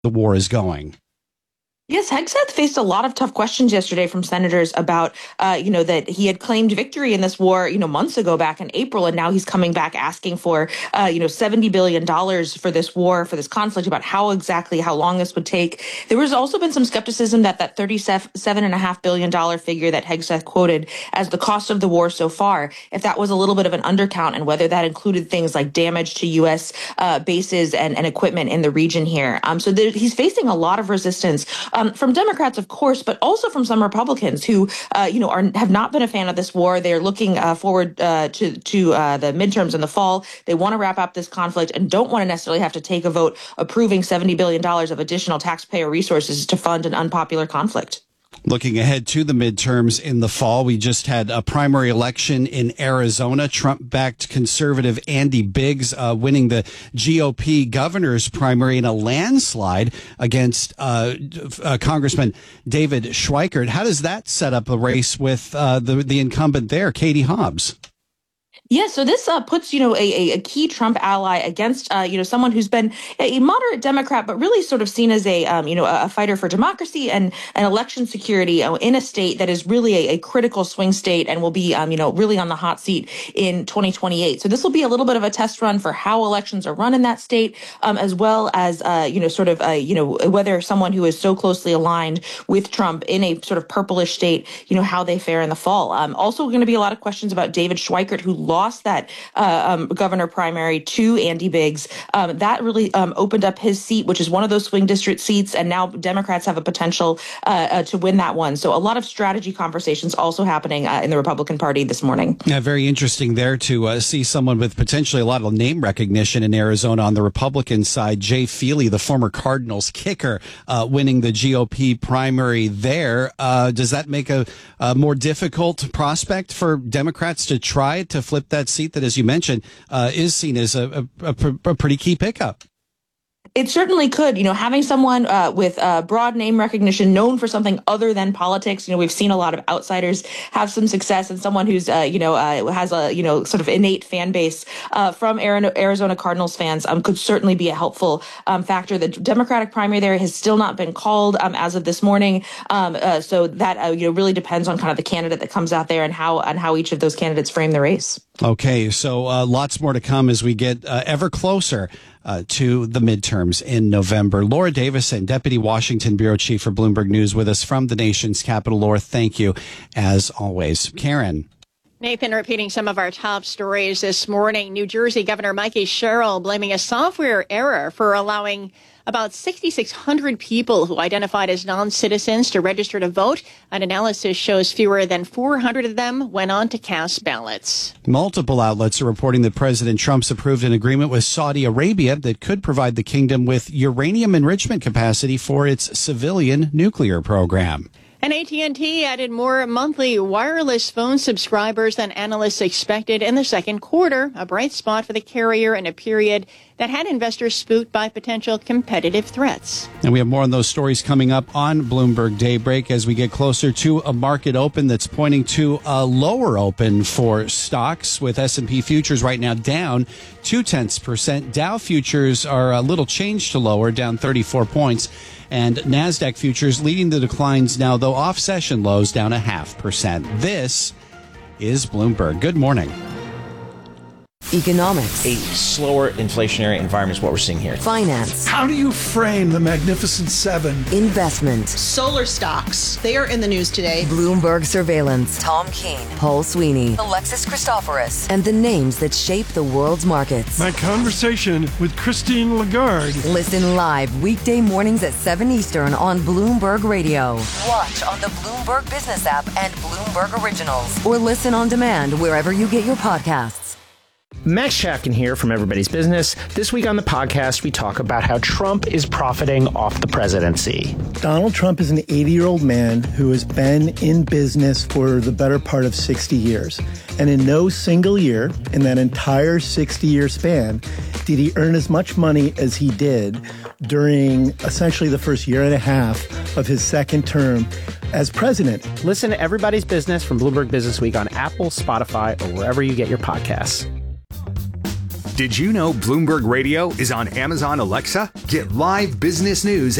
the war is going. Yes, Hegseth faced a lot of tough questions yesterday from senators about, that he had claimed victory in this war, months ago back in April, and now he's coming back asking for, $70 billion for this war, for this conflict, about how long this would take. There was also been some skepticism that $37.5 billion figure that Hegseth quoted as the cost of the war so far, if that was a little bit of an undercount, and whether that included things like damage to U.S. Bases and equipment in the region here. So he's facing a lot of resistance. From Democrats, of course, but also from some Republicans who, have not been a fan of this war. They're looking forward to the midterms in the fall. They want to wrap up this conflict and don't want to necessarily have to take a vote approving $70 billion of additional taxpayer resources to fund an unpopular conflict. Looking ahead to the midterms in the fall, we just had a primary election in Arizona. Trump-backed conservative Andy Biggs winning the GOP governor's primary in a landslide against Congressman David Schweikert. How does that set up a race with the incumbent there, Katie Hobbs? Yeah, so this puts, a key Trump ally against, someone who's been a moderate Democrat, but really sort of seen as a fighter for democracy and election security in a state that is really a critical swing state and will be, really on the hot seat in 2028. So this will be a little bit of a test run for how elections are run in that state, as well as, whether someone who is so closely aligned with Trump in a sort of purplish state, how they fare in the fall. Also going to be a lot of questions about David Schweikert, who lost that governor primary to Andy Biggs. That really opened up his seat, which is one of those swing district seats, and now Democrats have a potential to win that one. So a lot of strategy conversations also happening in the Republican Party this morning. Yeah, very interesting there to see someone with potentially a lot of name recognition in Arizona on the Republican side. Jay Feely, the former Cardinals kicker, winning the GOP primary there. Does that make a more difficult prospect for Democrats to try to flip that seat that, as you mentioned, is seen as a pretty key pickup? It certainly could. Having someone with broad name recognition, known for something other than politics. We've seen a lot of outsiders have some success, and someone who's has a sort of innate fan base from Arizona Cardinals fans could certainly be a helpful factor. The Democratic primary there has still not been called as of this morning, so that really depends on kind of the candidate that comes out there and how each of those candidates frame the race. Okay, so lots more to come as we get ever closer to the midterms in November. Laura Davison, Deputy Washington Bureau Chief for Bloomberg News, with us from the nation's capital. Laura, thank you as always. Karen. Nathan, repeating some of our top stories this morning. New Jersey Governor Mikey Sherrill blaming a software error for allowing about 6,600 people who identified as non-citizens to register to vote. An analysis shows fewer than 400 of them went on to cast ballots. Multiple outlets are reporting that President Trump's approved an agreement with Saudi Arabia that could provide the kingdom with uranium enrichment capacity for its civilian nuclear program. And AT&T added more monthly wireless phone subscribers than analysts expected in the second quarter, a bright spot for the carrier in a period that had investors spooked by potential competitive threats. And we have more on those stories coming up on Bloomberg Daybreak as we get closer to a market open that's pointing to a lower open for stocks, with S&P futures right now down 0.2%. Dow futures are a little change to lower, down 34 points. And NASDAQ futures leading the declines now, though off session lows down 0.5%. This is Bloomberg. Good morning. Economics. A slower inflationary environment is what we're seeing here. Finance. How do you frame the Magnificent Seven? Investment. Solar stocks. They are in the news today. Bloomberg Surveillance. Tom Keene. Paul Sweeney. Alexis Christoforous. And the names that shape the world's markets. My conversation with Christine Lagarde. Listen live weekday mornings at 7 Eastern on Bloomberg Radio. Watch on the Bloomberg Business app and Bloomberg Originals. Or listen on demand wherever you get your podcasts. Max Chapkin here from Everybody's Business. This week on the podcast, we talk about how Trump is profiting off the presidency. Donald Trump is an 80-year-old man who has been in business for the better part of 60 years. And in no single year, in that entire 60-year span, did he earn as much money as he did during essentially the first year and a half of his second term as president. Listen to Everybody's Business from Bloomberg Business Week on Apple, Spotify, or wherever you get your podcasts. Did you know Bloomberg Radio is on Amazon Alexa? Get live business news